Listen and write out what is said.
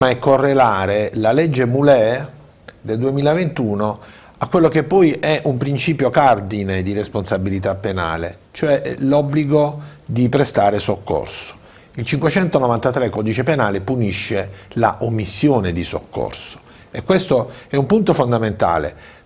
è correlare la legge Muller del 2021 a quello che poi è un principio cardine di responsabilità penale, cioè l'obbligo di prestare soccorso. Il 593 codice penale punisce la omissione di soccorso e questo è un punto fondamentale,